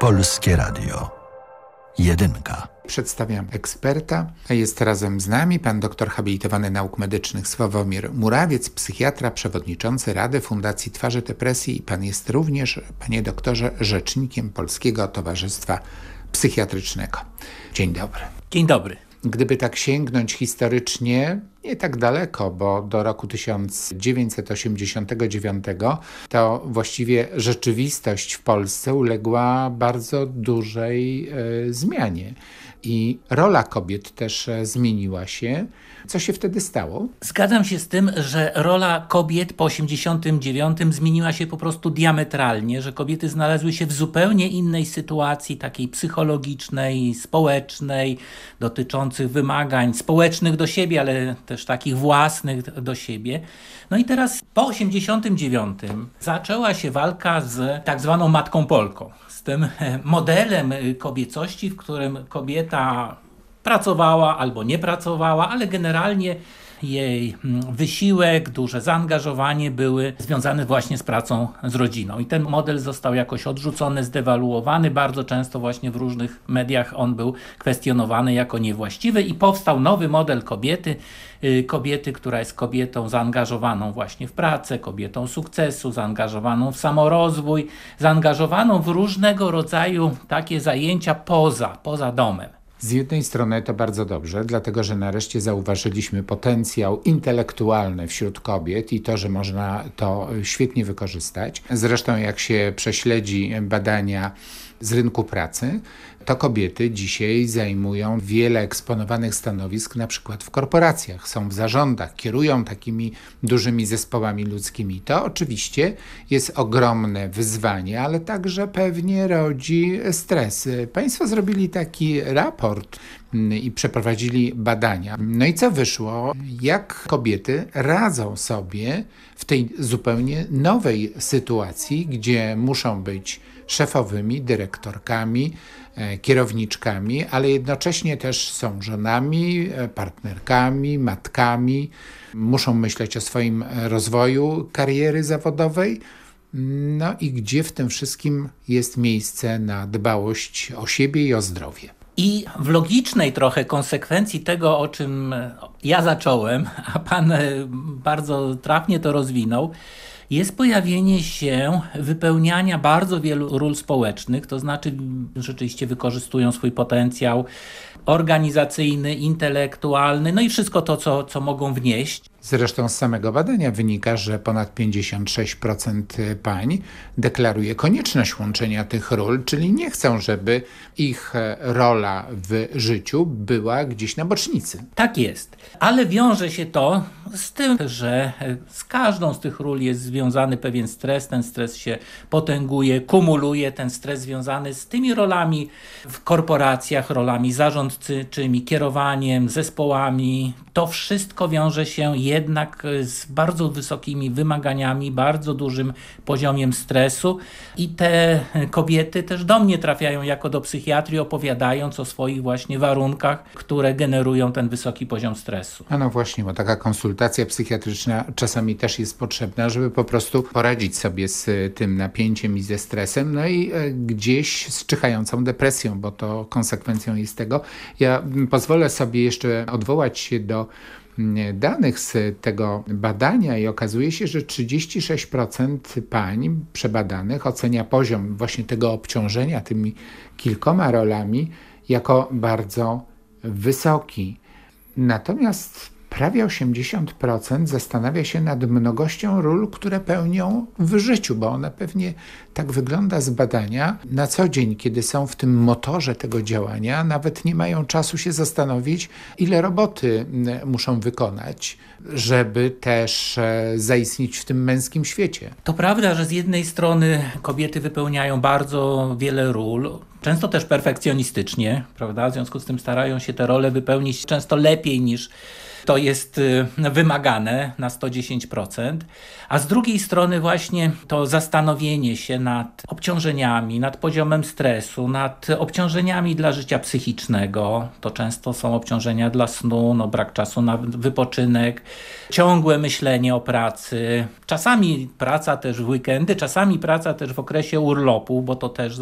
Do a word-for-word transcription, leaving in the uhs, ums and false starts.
Polskie Radio. Jedynka. Przedstawiam eksperta, a jest razem z nami pan doktor habilitowany nauk medycznych Sławomir Murawiec, psychiatra, przewodniczący Rady Fundacji Twarzy Depresji i pan jest również, panie doktorze, rzecznikiem Polskiego Towarzystwa Psychiatrycznego. Dzień dobry. Dzień dobry. Gdyby tak sięgnąć historycznie, nie tak daleko, bo do roku tysiąc dziewięćset osiemdziesiątego dziewiątego, to właściwie rzeczywistość w Polsce uległa bardzo dużej e, zmianie. I rola kobiet też zmieniła się. Co się wtedy stało? Zgadzam się z tym, że rola kobiet po osiemdziesiątym dziewiątym zmieniła się po prostu diametralnie, że kobiety znalazły się w zupełnie innej sytuacji, takiej psychologicznej, społecznej, dotyczących wymagań społecznych do siebie, ale też takich własnych do siebie. No i teraz po osiemdziesiątym dziewiątym zaczęła się walka z tak zwaną matką Polką, z tym modelem kobiecości, w którym kobieta pracowała albo nie pracowała, ale generalnie jej wysiłek, duże zaangażowanie były związane właśnie z pracą z rodziną. I ten model został jakoś odrzucony, zdewaluowany. Bardzo często właśnie w różnych mediach on był kwestionowany jako niewłaściwy i powstał nowy model kobiety. Kobiety, która jest kobietą zaangażowaną właśnie w pracę, kobietą sukcesu, zaangażowaną w samorozwój, zaangażowaną w różnego rodzaju takie zajęcia poza, poza domem. Z jednej strony to bardzo dobrze, dlatego że nareszcie zauważyliśmy potencjał intelektualny wśród kobiet i to, że można to świetnie wykorzystać. Zresztą jak się prześledzi badania z rynku pracy, to kobiety dzisiaj zajmują wiele eksponowanych stanowisk, na przykład w korporacjach, są w zarządach, kierują takimi dużymi zespołami ludzkimi. To oczywiście jest ogromne wyzwanie, ale także pewnie rodzi stres. Państwo zrobili taki raport i przeprowadzili badania. No i co wyszło? Jak kobiety radzą sobie w tej zupełnie nowej sytuacji, gdzie muszą być szefowymi, dyrektorkami, kierowniczkami, ale jednocześnie też są żonami, partnerkami, matkami, muszą myśleć o swoim rozwoju kariery zawodowej. No i gdzie w tym wszystkim jest miejsce na dbałość o siebie i o zdrowie? I w logicznej trochę konsekwencji tego, o czym ja zacząłem, a pan bardzo trafnie to rozwinął, jest pojawienie się wypełniania bardzo wielu ról społecznych, to znaczy rzeczywiście wykorzystują swój potencjał organizacyjny, intelektualny, no i wszystko to, co, co mogą wnieść. Zresztą z samego badania wynika, że ponad pięćdziesiąt sześć procent pań deklaruje konieczność łączenia tych ról, czyli nie chcą, żeby ich rola w życiu była gdzieś na bocznicy. Tak jest, ale wiąże się to z tym, że z każdą z tych ról jest związany pewien stres, ten stres się potęguje, kumuluje, ten stres związany z tymi rolami w korporacjach, rolami zarządczymi, kierowaniem, zespołami. To wszystko wiąże się jednak z bardzo wysokimi wymaganiami, bardzo dużym poziomem stresu i te kobiety też do mnie trafiają jako do psychiatrii, opowiadając o swoich właśnie warunkach, które generują ten wysoki poziom stresu. A no właśnie, bo taka konsultacja psychiatryczna czasami też jest potrzebna, żeby po prostu poradzić sobie z tym napięciem i ze stresem, no i gdzieś z czyhającą depresją, bo to konsekwencją jest tego. Ja pozwolę sobie jeszcze odwołać się do danych z tego badania i okazuje się, że trzydzieści sześć procent pań przebadanych ocenia poziom właśnie tego obciążenia tymi kilkoma rolami jako bardzo wysoki. Natomiast prawie osiemdziesiąt procent zastanawia się nad mnogością ról, które pełnią w życiu, bo ona pewnie tak wygląda z badania. Na co dzień, kiedy są w tym motorze tego działania, nawet nie mają czasu się zastanowić, ile roboty muszą wykonać, żeby też zaistnieć w tym męskim świecie. To prawda, że z jednej strony kobiety wypełniają bardzo wiele ról, często też perfekcjonistycznie, prawda? W związku z tym starają się te role wypełnić często lepiej niż to jest wymagane na sto dziesięć procent, a z drugiej strony właśnie to zastanowienie się nad obciążeniami, nad poziomem stresu, nad obciążeniami dla życia psychicznego. To często są obciążenia dla snu, no brak czasu na wypoczynek, ciągłe myślenie o pracy. Czasami praca też w weekendy, czasami praca też w okresie urlopu, bo to też